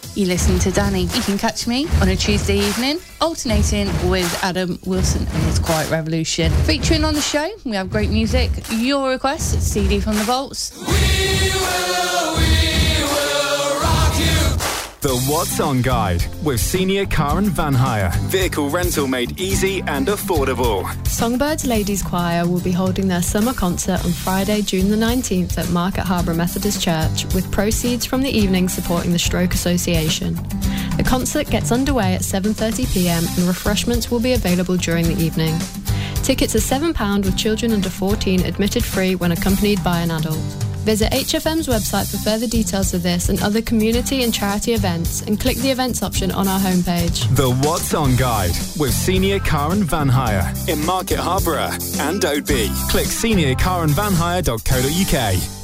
You listen to Danny. You can catch me on a Tuesday evening, alternating with Adam Wilson and his Quiet Revolution. Featuring on the show, we have great music, your requests, CD from the Vaults. We will rock you. The What's On Guide with Senior Car and Van Hire. Vehicle rental made easy and affordable. Songbirds Ladies Choir will be holding their summer concert on Friday, June the 19th at Market Harbour Methodist Church, with proceeds from the evening supporting the Stroke Association. The concert gets underway at 7:30pm and refreshments will be available during the evening. Tickets are £7 with children under 14 admitted free when accompanied by an adult. Visit HFM's website for further details of this and other community and charity events, and click the events option on our homepage. The What's On Guide with Senior Car and Van Hire in Market Harborough and Oadby. Click seniorcarandvanhire.co.uk.